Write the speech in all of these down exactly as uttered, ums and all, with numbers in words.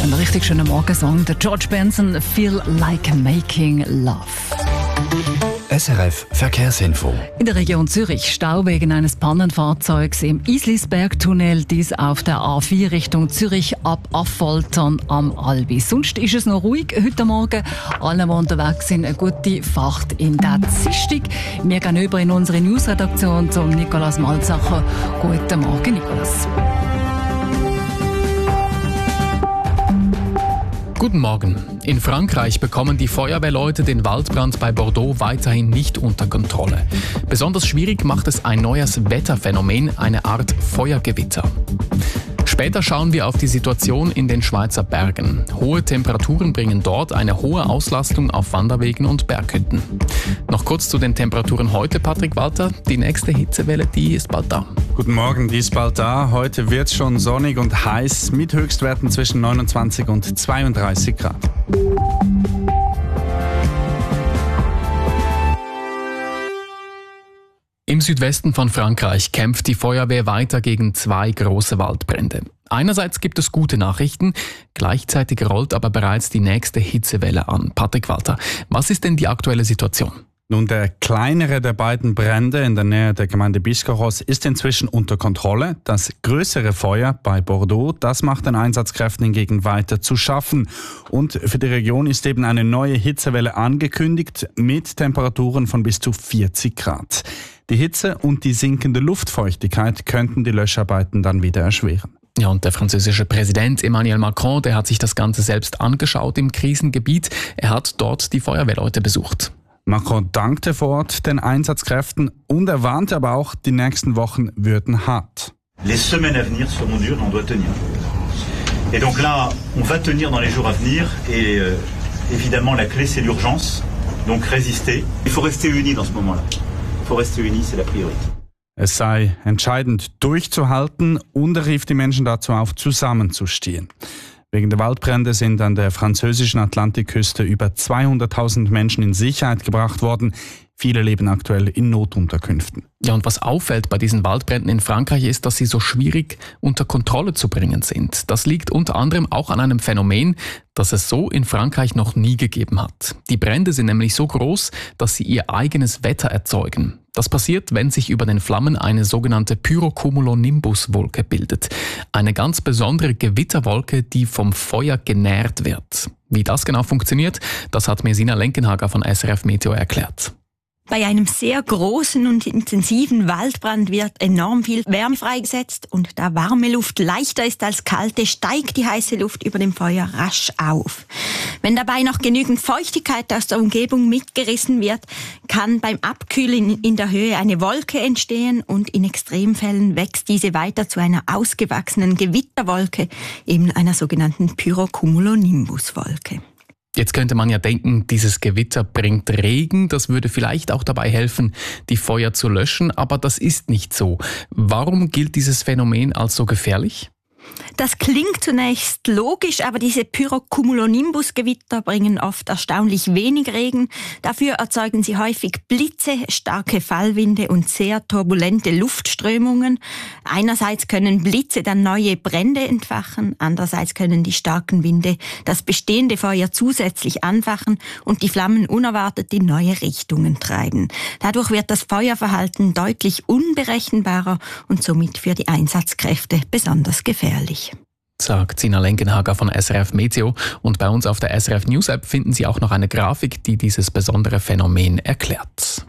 Ein richtig schöner Morgensong, der George Benson, Feel Like Making Love. S R F Verkehrsinfo. In der Region Zürich Stau wegen eines Pannenfahrzeugs im Islisbergtunnel, dies auf der A vier Richtung Zürich ab Affoltern am Albi. Sonst ist es noch ruhig heute Morgen. Alle, die unterwegs sind, eine gute Fahrt in der Zistig. Wir gehen über in unsere Newsredaktion zum Nicolas Malzacher. Guten Morgen, Nicolas. Guten Morgen. In Frankreich bekommen die Feuerwehrleute den Waldbrand bei Bordeaux weiterhin nicht unter Kontrolle. Besonders schwierig macht es ein neues Wetterphänomen, eine Art Feuergewitter. Später schauen wir auf die Situation in den Schweizer Bergen. Hohe Temperaturen bringen dort eine hohe Auslastung auf Wanderwegen und Berghütten. Noch kurz zu den Temperaturen heute, Patrick Walter. Die nächste Hitzewelle, die ist bald da. Guten Morgen, die ist bald da. Heute wird es schon sonnig und heiß mit Höchstwerten zwischen neunundzwanzig und zweiunddreißig Grad. Im Südwesten von Frankreich kämpft die Feuerwehr weiter gegen zwei große Waldbrände. Einerseits gibt es gute Nachrichten, gleichzeitig rollt aber bereits die nächste Hitzewelle an. Patrick Walter, was ist denn die aktuelle Situation? Nun, der kleinere der beiden Brände in der Nähe der Gemeinde Biscarrosse ist inzwischen unter Kontrolle. Das größere Feuer bei Bordeaux, das macht den Einsatzkräften hingegen weiter zu schaffen. Und für die Region ist eben eine neue Hitzewelle angekündigt mit Temperaturen von bis zu vierzig Grad. Die Hitze und die sinkende Luftfeuchtigkeit könnten die Löscharbeiten dann wieder erschweren. Ja, und der französische Präsident Emmanuel Macron, der hat sich das Ganze selbst angeschaut im Krisengebiet. Er hat dort die Feuerwehrleute besucht. Macron dankte vor Ort den Einsatzkräften und er warnte aber auch, die nächsten Wochen würden hart. Les semaines à venir seront dures, on doit tenir. Et donc là, on va tenir dans les jours à venir et euh, évidemment la clé c'est l'urgence, donc résister. Il faut rester unis dans ce moment-là. Il faut rester unis, c'est la priorité. Es sei entscheidend durchzuhalten und er rief die Menschen dazu auf, zusammenzustehen. Wegen der Waldbrände sind an der französischen Atlantikküste über zweihunderttausend Menschen in Sicherheit gebracht worden. Viele leben aktuell in Notunterkünften. Ja, und was auffällt bei diesen Waldbränden in Frankreich ist, dass sie so schwierig unter Kontrolle zu bringen sind. Das liegt unter anderem auch an einem Phänomen, das es so in Frankreich noch nie gegeben hat. Die Brände sind nämlich so groß, dass sie ihr eigenes Wetter erzeugen. Das passiert, wenn sich über den Flammen eine sogenannte Pyrocumulonimbus-Wolke bildet. Eine ganz besondere Gewitterwolke, die vom Feuer genährt wird. Wie das genau funktioniert, das hat mir Sina Lenkenhager von S R F Meteo erklärt. Bei einem sehr großen und intensiven Waldbrand wird enorm viel Wärme freigesetzt und da warme Luft leichter ist als kalte, steigt die heiße Luft über dem Feuer rasch auf. Wenn dabei noch genügend Feuchtigkeit aus der Umgebung mitgerissen wird, kann beim Abkühlen in der Höhe eine Wolke entstehen und in Extremfällen wächst diese weiter zu einer ausgewachsenen Gewitterwolke, eben einer sogenannten Pyrocumulonimbus-Wolke. Jetzt könnte man ja denken, dieses Gewitter bringt Regen, das würde vielleicht auch dabei helfen, die Feuer zu löschen, aber das ist nicht so. Warum gilt dieses Phänomen als so gefährlich? Das klingt zunächst logisch, aber diese Pyrocumulonimbus-Gewitter bringen oft erstaunlich wenig Regen. Dafür erzeugen sie häufig Blitze, starke Fallwinde und sehr turbulente Luftströmungen. Einerseits können Blitze dann neue Brände entfachen, andererseits können die starken Winde das bestehende Feuer zusätzlich anfachen und die Flammen unerwartet in neue Richtungen treiben. Dadurch wird das Feuerverhalten deutlich unberechenbarer und somit für die Einsatzkräfte besonders gefährlich. Sagt Sina Lenkenhager von S R F Meteo. Und bei uns auf der S R F News App finden Sie auch noch eine Grafik, die dieses besondere Phänomen erklärt.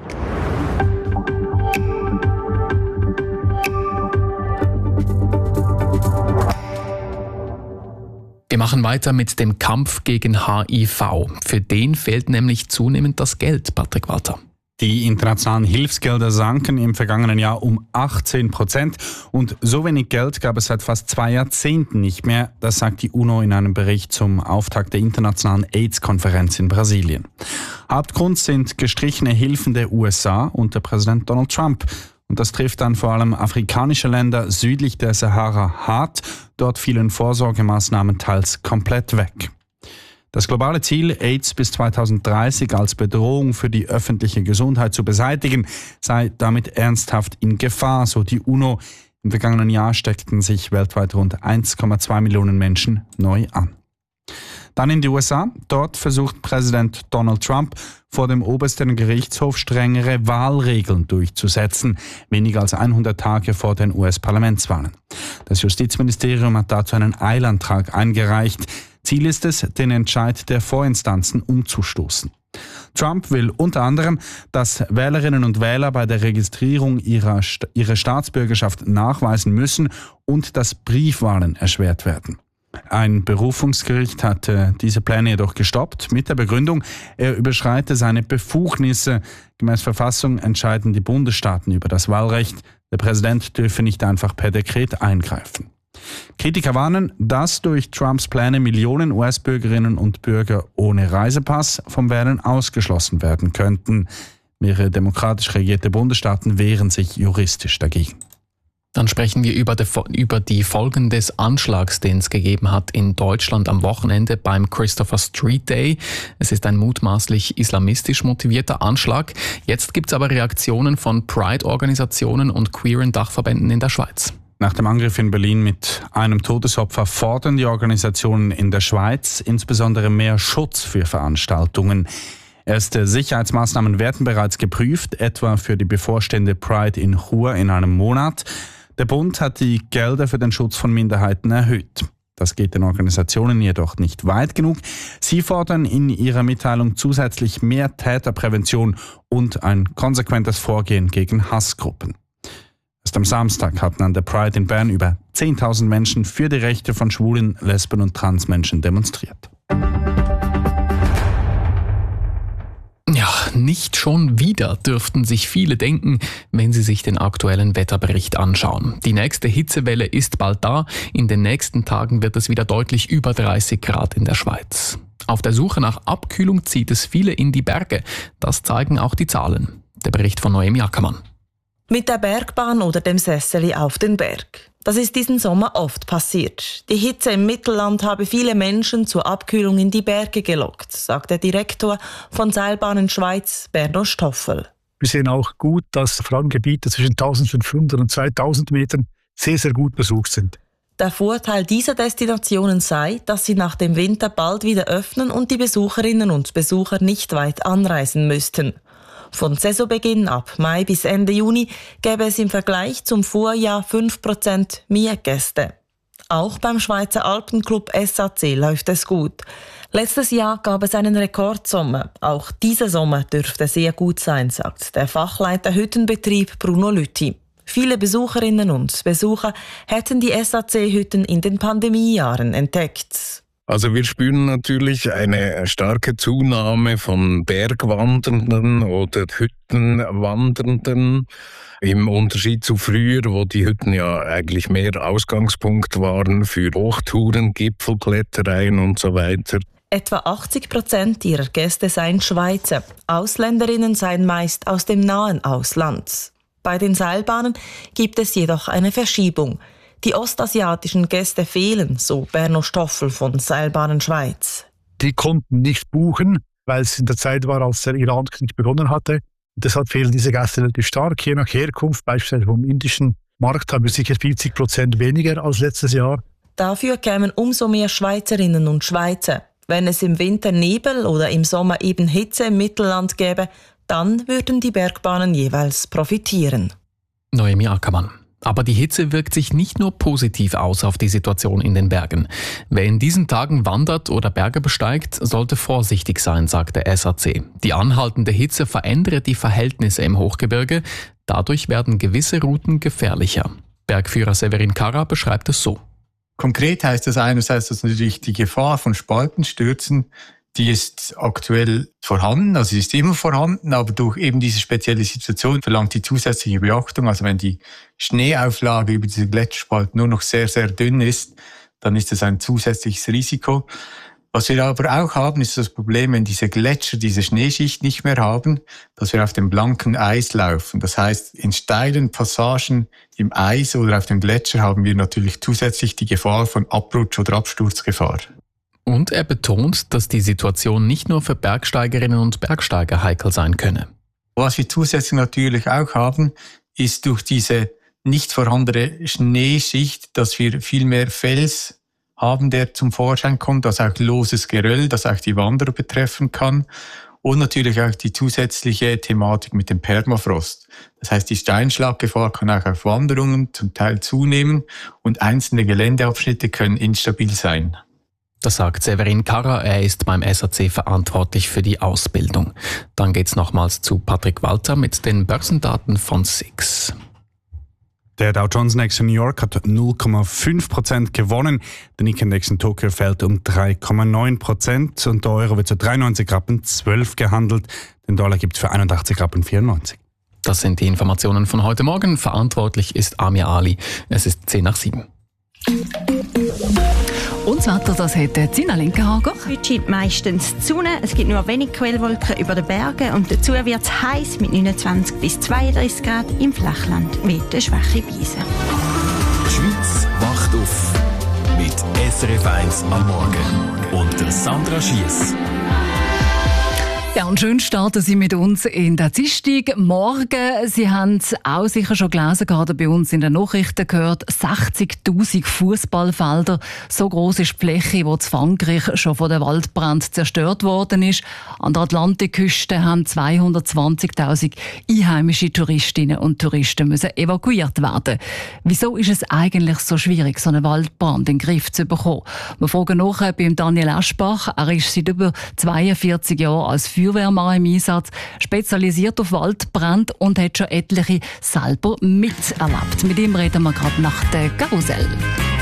Wir machen weiter mit dem Kampf gegen H I V. Für den fehlt nämlich zunehmend das Geld, Patrick Walter. Die internationalen Hilfsgelder sanken im vergangenen Jahr um achtzehn Prozent und so wenig Geld gab es seit fast zwei Jahrzehnten nicht mehr. Das sagt die UNO in einem Bericht zum Auftakt der internationalen AIDS-Konferenz in Brasilien. Hauptgrund sind gestrichene Hilfen der U S A unter Präsident Donald Trump. Und das trifft dann vor allem afrikanische Länder südlich der Sahara hart. Dort fielen Vorsorgemaßnahmen teils komplett weg. Das globale Ziel, AIDS bis zweitausenddreißig als Bedrohung für die öffentliche Gesundheit zu beseitigen, sei damit ernsthaft in Gefahr, so die UNO. Im vergangenen Jahr steckten sich weltweit rund eins Komma zwei Millionen Menschen neu an. Dann in die U S A. Dort versucht Präsident Donald Trump vor dem obersten Gerichtshof strengere Wahlregeln durchzusetzen, weniger als hundert Tage vor den U S-Parlamentswahlen. Das Justizministerium hat dazu einen Eilantrag eingereicht. Ziel ist es, den Entscheid der Vorinstanzen umzustoßen. Trump will unter anderem, dass Wählerinnen und Wähler bei der Registrierung ihrer, ihre Staatsbürgerschaft nachweisen müssen und dass Briefwahlen erschwert werden. Ein Berufungsgericht hatte diese Pläne jedoch gestoppt, mit der Begründung, er überschreite seine Befugnisse. Gemäß Verfassung entscheiden die Bundesstaaten über das Wahlrecht. Der Präsident dürfe nicht einfach per Dekret eingreifen. Kritiker warnen, dass durch Trumps Pläne Millionen U S-Bürgerinnen und Bürger ohne Reisepass vom Wählen ausgeschlossen werden könnten. Mehrere demokratisch regierte Bundesstaaten wehren sich juristisch dagegen. Dann sprechen wir über die, über die Folgen des Anschlags, den es gegeben hat in Deutschland am Wochenende beim Christopher Street Day. Es ist ein mutmaßlich islamistisch motivierter Anschlag. Jetzt gibt es aber Reaktionen von Pride-Organisationen und queeren Dachverbänden in der Schweiz. Nach dem Angriff in Berlin mit einem Todesopfer fordern die Organisationen in der Schweiz insbesondere mehr Schutz für Veranstaltungen. Erste Sicherheitsmaßnahmen werden bereits geprüft, etwa für die bevorstehende Pride in Chur in einem Monat. Der Bund hat die Gelder für den Schutz von Minderheiten erhöht. Das geht den Organisationen jedoch nicht weit genug. Sie fordern in ihrer Mitteilung zusätzlich mehr Täterprävention und ein konsequentes Vorgehen gegen Hassgruppen. Erst am Samstag hatten an der Pride in Bern über zehntausend Menschen für die Rechte von Schwulen, Lesben und Transmenschen demonstriert. Ja, nicht schon wieder, dürften sich viele denken, wenn sie sich den aktuellen Wetterbericht anschauen. Die nächste Hitzewelle ist bald da. In den nächsten Tagen wird es wieder deutlich über dreißig Grad in der Schweiz. Auf der Suche nach Abkühlung zieht es viele in die Berge. Das zeigen auch die Zahlen. Der Bericht von Noemi Ackermann. Mit der Bergbahn oder dem Sesseli auf den Berg. Das ist diesen Sommer oft passiert. Die Hitze im Mittelland habe viele Menschen zur Abkühlung in die Berge gelockt, sagt der Direktor von Seilbahnen Schweiz, Berno Stoffel. Wir sehen auch gut, dass vor allem Gebiete zwischen eintausendfünfhundert und zweitausend Metern sehr, sehr gut besucht sind. Der Vorteil dieser Destinationen sei, dass sie nach dem Winter bald wieder öffnen und die Besucherinnen und Besucher nicht weit anreisen müssten. Von Saisonbeginn ab Mai bis Ende Juni gäbe es im Vergleich zum Vorjahr fünf Prozent mehr Gäste. Auch beim Schweizer Alpenclub S A C läuft es gut. Letztes Jahr gab es einen Rekordsommer. Auch dieser Sommer dürfte sehr gut sein, sagt der Fachleiter Hüttenbetrieb Bruno Lüthi. Viele Besucherinnen und Besucher hätten die S A C-Hütten in den Pandemiejahren entdeckt. Also wir spüren natürlich eine starke Zunahme von Bergwandernden oder Hüttenwandernden. Im Unterschied zu früher, wo die Hütten ja eigentlich mehr Ausgangspunkt waren für Hochtouren, Gipfelklettereien und so weiter. Etwa achtzig Prozent ihrer Gäste seien Schweizer. Ausländerinnen seien meist aus dem nahen Ausland. Bei den Seilbahnen gibt es jedoch eine Verschiebung. Die ostasiatischen Gäste fehlen, so Berno Stoffel von Seilbahnen Schweiz. Die konnten nicht buchen, weil es in der Zeit war, als der Irankrieg begonnen hatte. Deshalb fehlen diese Gäste relativ stark. Je nach Herkunft, beispielsweise vom indischen Markt, haben wir sicher vierzig Prozent weniger als letztes Jahr. Dafür kämen umso mehr Schweizerinnen und Schweizer. Wenn es im Winter Nebel oder im Sommer eben Hitze im Mittelland gäbe, dann würden die Bergbahnen jeweils profitieren. Noemi Ackermann. Aber die Hitze wirkt sich nicht nur positiv aus auf die Situation in den Bergen. Wer in diesen Tagen wandert oder Berge besteigt, sollte vorsichtig sein, sagt der S A C. Die anhaltende Hitze verändert die Verhältnisse im Hochgebirge. Dadurch werden gewisse Routen gefährlicher. Bergführer Severin Karra beschreibt es so. Konkret heißt das einerseits, dass natürlich die Gefahr von Spaltenstürzen, die ist aktuell vorhanden, also sie ist immer vorhanden, aber durch eben diese spezielle Situation verlangt die zusätzliche Beachtung. Also wenn die Schneeauflage über diese Gletscherspalt nur noch sehr, sehr dünn ist, dann ist das ein zusätzliches Risiko. Was wir aber auch haben, ist das Problem, wenn diese Gletscher diese Schneeschicht nicht mehr haben, dass wir auf dem blanken Eis laufen. Das heißt, in steilen Passagen im Eis oder auf dem Gletscher haben wir natürlich zusätzlich die Gefahr von Abrutsch- oder Absturzgefahr. Und er betont, dass die Situation nicht nur für Bergsteigerinnen und Bergsteiger heikel sein könne. Was wir zusätzlich natürlich auch haben, ist durch diese nicht vorhandene Schneeschicht, dass wir viel mehr Fels haben, der zum Vorschein kommt, also auch loses Geröll, das auch die Wanderer betreffen kann. Und natürlich auch die zusätzliche Thematik mit dem Permafrost. Das heißt, die Steinschlaggefahr kann auch auf Wanderungen zum Teil zunehmen und einzelne Geländeabschnitte können instabil sein. Das sagt Severin Karrer, er ist beim S A C verantwortlich für die Ausbildung. Dann geht's nochmals zu Patrick Walter mit den Börsendaten von S I X. Der Dow Jones Index in New York hat null Komma fünf Prozent gewonnen. Der Nikkei-Index in Tokio fällt um drei Komma neun Prozent und der Euro wird zu dreiundneunzig Rappen zwölf gehandelt. Den Dollar gibt es für einundachtzig Rappen vierundneunzig. Das sind die Informationen von heute Morgen. Verantwortlich ist Amir Ali. Es ist zehn nach sieben. Und das Wetter, das hat Zina Linkenhager. Heute scheint meistens die Sonne, es gibt nur wenig Quellwolken über den Bergen und dazu wird es heiß mit neunundzwanzig bis zweiunddreißig Grad, im Flachland weht eine schwache Brise. Die Schweiz wacht auf mit S R F eins am Morgen und der Sandra Schiess. Ja, und schön starten Sie mit uns in der Dienstag morgen. Sie haben es auch sicher schon gelesen, gerade bei uns in den Nachrichten gehört, sechzigtausend Fußballfelder. So gross ist die Fläche, die in Frankreich schon von dem Waldbrand zerstört worden ist. An der Atlantikküste haben zweihundertzwanzigtausend einheimische Touristinnen und Touristen müssen evakuiert werden. Wieso ist es eigentlich so schwierig, so einen Waldbrand in den Griff zu bekommen? Wir fragen nach beim Daniel Aschbach. Er ist seit über zweiundvierzig Jahren als Feuerwehrmann im Einsatz, spezialisiert auf Waldbrand und hat schon etliche selber miterlebt. Mit ihm reden wir gerade nach der Karussell.